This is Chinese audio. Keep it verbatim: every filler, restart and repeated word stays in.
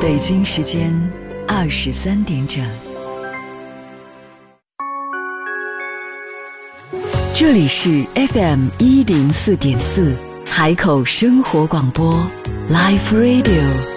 北京时间二十三点整，这里是 F M 一零四点四海口生活广播 Life Radio。